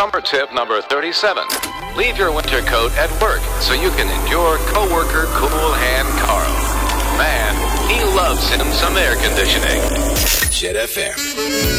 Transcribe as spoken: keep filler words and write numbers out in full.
Summer tip number thirty-seven. Leave your winter coat at work so you can endure coworker Cool Hand Carl. Man, he loves him some air conditioning. Jet F M.